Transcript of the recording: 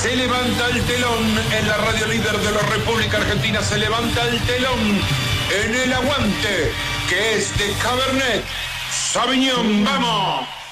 Se levanta el telón en la radio líder de la República Argentina. Se levanta el telón en el aguante que es de Cabernet Sauvignon. ¡Vamos!